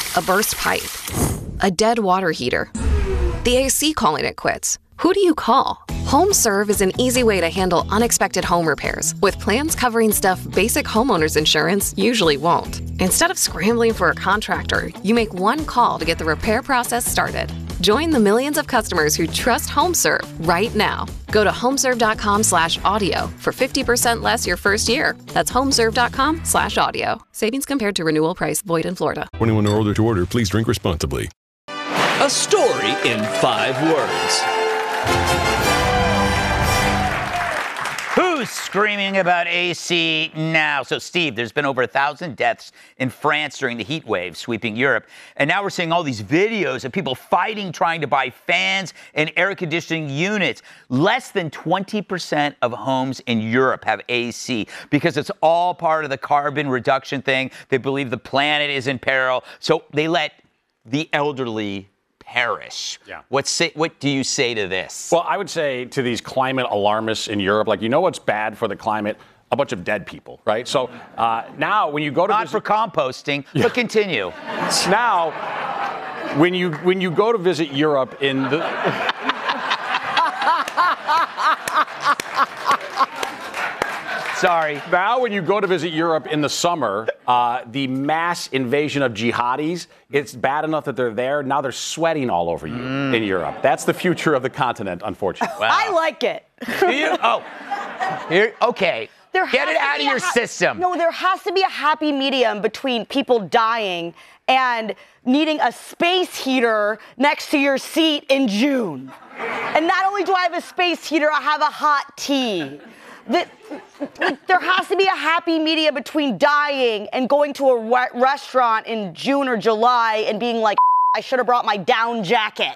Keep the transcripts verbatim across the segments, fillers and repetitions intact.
A burst pipe? A dead water heater? The A C calling it quits? Who do you call? HomeServe is an easy way to handle unexpected home repairs with plans covering stuff basic homeowners insurance usually won't. Instead of scrambling for a contractor, you make one call to get the repair process started. Join the millions of customers who trust HomeServe right now. Go to homeserve.com slash audio for fifty percent less your first year. That's homeserve.com slash audio. Savings compared to renewal price void in Florida. twenty-one or older to order. Please drink responsibly. A story in five words. Who's screaming about A C now? So, Steve, there's been over a thousand deaths in France during the heat wave sweeping Europe. And now we're seeing all these videos of people fighting, trying to buy fans and air conditioning units. Less than twenty percent of homes in Europe have A C because it's all part of the carbon reduction thing. They believe the planet is in peril. So they let the elderly perish. Yeah. What say, what do you say to this? Well, I would say to these climate alarmists in Europe, like, you know what's bad for the climate? A bunch of dead people, right? So uh, now when you go to Not visit, for composting, yeah. But continue. Now, when you when you go to visit Europe in the Sorry. Now, when you go to visit Europe in the summer, uh, the mass invasion of jihadis, it's bad enough that they're there. Now they're sweating all over you mm. in Europe. That's the future of the continent, unfortunately. Wow. I like it. Do you? Oh, here. Okay. There Get it out of your ha- system. No, there has to be a happy medium between people dying and needing a space heater next to your seat in June. And not only do I have a space heater, I have a hot tea. The, there has to be a happy medium between dying and going to a re- restaurant in June or July and being like, I should have brought my down jacket.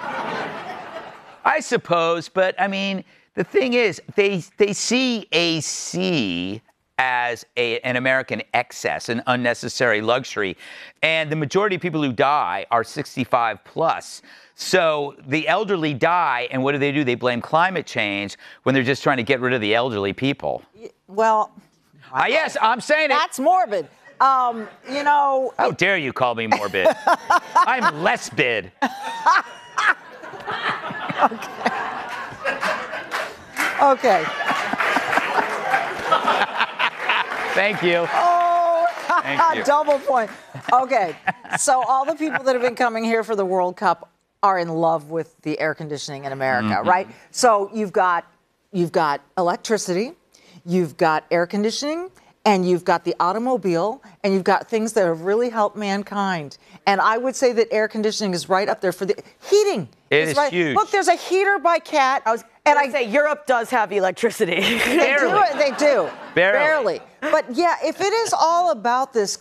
I suppose, but I mean, the thing is, they they see A C as a, an American excess, an unnecessary luxury, and the majority of people who die are sixty-five plus. So the elderly die, and what do they do? They blame climate change when they're just trying to get rid of the elderly people. Well, uh, yes, I'm saying it. That's morbid. Um, you know. How dare you call me morbid? I'm less bid. Okay. Okay. Thank you. Oh, Thank you. Double point. Okay. So all the people that have been coming here for the World Cup are in love with the air conditioning in America, mm-hmm. right? So you've got you've got electricity, you've got air conditioning, and you've got the automobile, and you've got things that have really helped mankind. And I would say that air conditioning is right up there for the heating. It is right. huge. Look, there's a heater by Cat. I was and I say Europe does have electricity. They do. They do. Barely. Barely. But yeah, if it is all about this